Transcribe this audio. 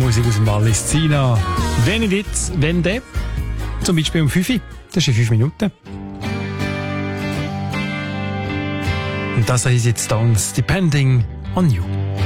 Musik aus dem Wallis Zina. Wenn ich jetzt, wenn der, zum Beispiel um 5 Uhr, das ist in 5 Minuten. Und das heißt jetzt Stones, Depending on You.